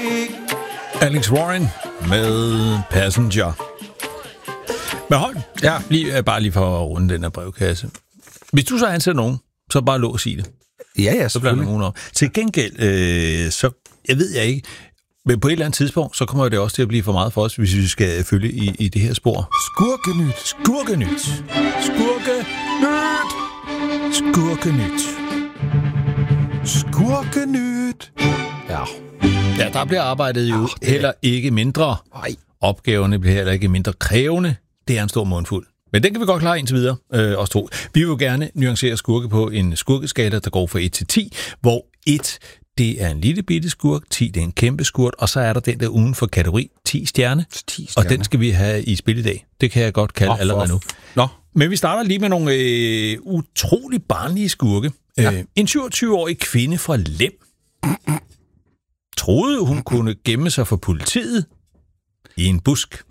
Alex Warren med Passenger. Men hold, bare lige for at runde den her brevkasse. Hvis du så ansætter nogen, så bare lås i det. Ja, så bliver der nogen over. Til gengæld, så jeg ved ikke, men på et eller andet tidspunkt, så kommer det også til at blive for meget for os, hvis vi skal følge i det her spor. Skurkenyt. Skurkenyt. Skurkenyt. Skurkenyt. Ja, der bliver arbejdet jo heller ikke mindre. Nej. Opgaverne bliver heller ikke mindre krævende. Det er en stor mundfuld. Men den kan vi godt klare indtil videre, os to. Vi vil gerne nuancere skurke på en skurkeskala, der går fra 1 til 10, hvor 1, det er en lille bitte skurk, 10, det er en kæmpe skurk, og så er der den der uden for kategori 10 stjerne, og den skal vi have i spil i dag. Det kan jeg godt kalde allerede nu. Nå. Men vi starter lige med nogle utrolig barnlige skurke. Ja. En 27-årig kvinde fra Lem troede, hun kunne gemme sig for politiet i en busk.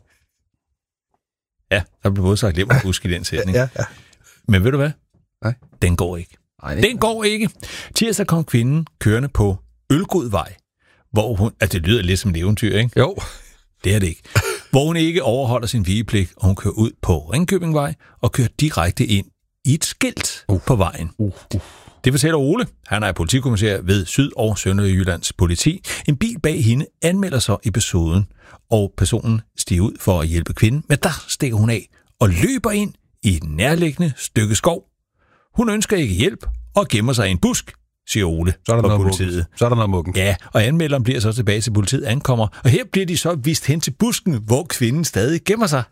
Ja, der blev både sagt Lem og busk i den sætning. Ja. Men ved du hvad? Nej. Den går ikke. Den går ikke. Tirsdag kom kvinden kørende på Ølgodvej, hvor hun... Altså, det lyder lidt som et eventyr, ikke? Jo. Det er det ikke. Hvor hun ikke overholder sin vigepligt, og hun kører ud på Ringkøbingvej og kører direkte ind i et skilt på vejen. Det fortæller Ole. Han er politikommissær ved Syd- og Sønderjyllands politi. En bil bag hende anmelder sig episoden, og personen stiger ud for at hjælpe kvinden, men der stikker hun af og løber ind i et nærliggende stykke skov. Hun ønsker ikke hjælp og gemmer sig i en busk, siger Ole fra politiet. Så er der noget muggen. Ja, og anmelderen bliver så tilbage til politiet ankommer, og her bliver de så vist hen til busken, hvor kvinden stadig gemmer sig.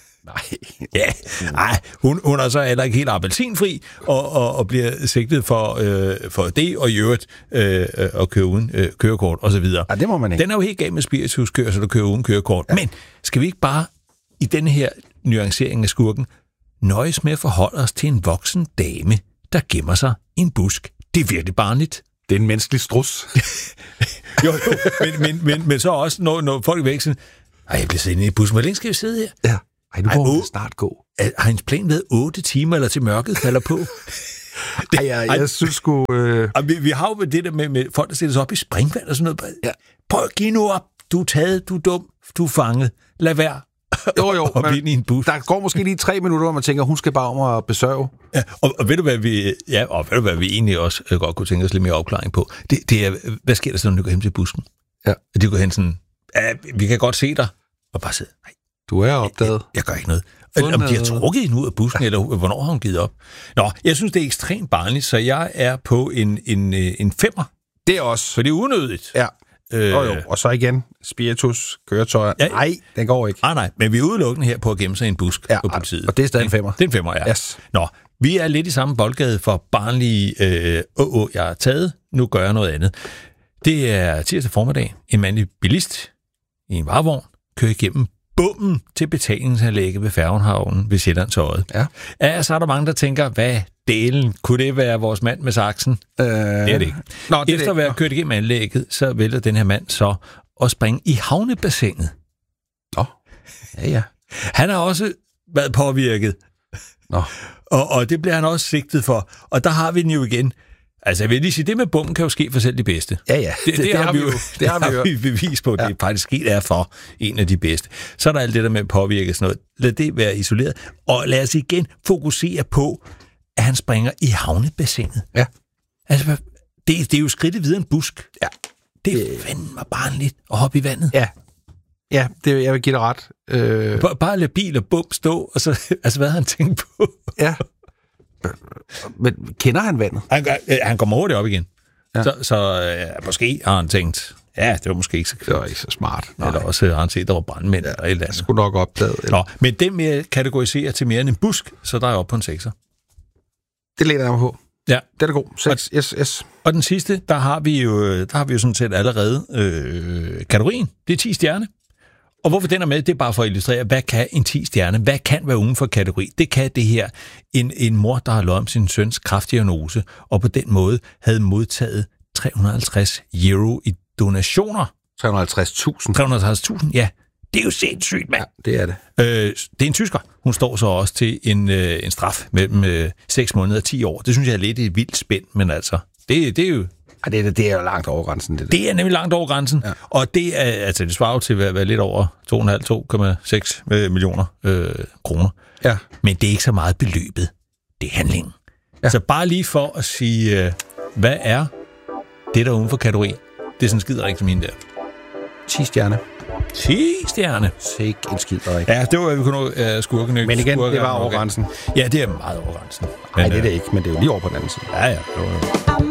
Hun er så heller ikke helt appelsinfri, og bliver sigtet for det, og i øvrigt at køre uden kørekort osv. Ja, det må man ikke. Den er jo helt galt med spirituskører, så du kører uden kørekort. Ja. Men skal vi ikke bare i denne her nuancering af skurken nøjes med at forholde os til en voksen dame, der gemmer sig i en busk? Det er virkelig barnligt. Det er en menneskelig strus. jo, men så også, når folk er væk, sådan, jeg bliver siddende i bussen. Hvor længe skal vi sidde her? Ja. Nu må hun snart gå. Har hendes plan været 8 timer, eller til mørket falder på? Jeg synes sgu... Vi har jo det der med folk, der sætter sig op i springvand og sådan noget. Ja. Prøv at give nu op. Du er taget, du er dum, du er fanget. Lad være. Jo, og blive i en bus. Der går måske lige 3 minutter, hvor man tænker, hun skal bare om at besørge. Ja, og ved du, hvad vi egentlig også godt kunne tænke os lidt mere opklaring på? Det er, hvad sker der så, når du går hen til busken? Ja. De går hen sådan, vi kan godt se dig, og bare sidde, nej. Du er opdaget. Jeg gør ikke noget. Om de har trukket hende ud af busken, eller hvornår har hun givet op? Nå, jeg synes, det er ekstremt barnligt, så jeg er på en 5'er. Det er også. For det er unødigt. Ja. Og så igen, spiritus, køretøjer. Ja. Nej, den går ikke. Nej, men vi er udelukkende her på at gemme sig i en busk på politiet. Og det er stadig en 5'er. Det er en 5'er, ja. Yes. Nå, vi er lidt i samme boldgade for barnlige, jeg har taget, nu gør jeg noget andet. Det er tirsdag formiddag. En mandlig bilist i en varevogn kører igennem bommen til betalingsanlægget ved Færgenhavnen ved Sjællands Odde. Ja, så er der mange, der tænker, hvad delen, kunne det være vores mand med saksen? Det er det ikke. Efter at være kørt igennem anlægget, så vælger den her mand så at springe i havnebassinet. Ja. Han har også været påvirket. Og det bliver han også sigtet for. Og der har vi den jo igen. Altså, jeg vil lige sige, det med bomben kan jo ske for selv de bedste. Ja. Det har vi bevis på, det faktisk sket er for en af de bedste. Så er der alt det der med at påvirke sådan noget. Lad det være isoleret. Og lad os igen fokusere på, at han springer i havnebassinet. Ja. Altså, det er jo skridtet videre en busk. Ja. Det er fandme barnligt at hoppe i vandet. Ja. Ja, jeg vil give dig ret. Bare lade bil og bum stå, og så, altså, hvad har han tænkt på? Ja. Men kender han vandet? Han kommer hurtigt op igen. Ja. Så måske har han tænkt, det var måske ikke så klogt. Det var ikke så smart. Nej. Eller også har han set, der var brandmænd eller et eller andet. Skulle nok opdaget. Nå, men den med kategorisere til mere end en busk, så der er oppe på en 6'er. Det læner jeg mig på. Ja. Det er god. 6. Yes. Og den sidste, der har vi jo sådan set allerede kategorien. Det er 10 stjerne. Og hvorfor den er med, det er bare for at illustrere, hvad kan en 10-stjerne, hvad kan være uden for kategori? Det kan det her, en mor, der har løjet om sin søns kræftdiagnose, og på den måde havde modtaget 350 euro i donationer. 350.000? 350.000, ja. Det er jo sindssygt, mand. Ja, det er det. Det er en tysker. Hun står så også til en straf mellem 6 måneder og 10 år. Det synes jeg er lidt et vildt spænd, men altså, det er jo Det er jo langt over grænsen. Det er nemlig langt over grænsen, ja. Og det er altså det svarer til at være lidt over 2,5-2,6 millioner kroner. Ja. Men det er ikke så meget beløbet. Det er handlingen. Ja. Så bare lige for at sige, hvad er det der uden for kategori? Det er sådan skidt rigtig min der. 10 stjerne. 10 stjerne. Sikke en skid, Erik. Ja, det var, vi kunne nå skurken. Men igen, det var over grænsen. Ja, det er meget over grænsen. Nej, det er det ikke, men det er jo lige over på den anden side. Ja.